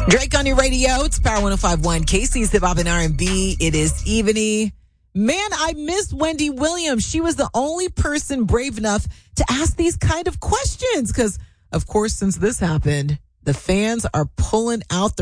Drake on your radio. It's Power 105.1. Casey's Hip Hop and R&B. It is evening. Man, I miss Wendy Williams. She was the only person brave enough to ask these kind of questions because, of course, since this happened, the fans are pulling out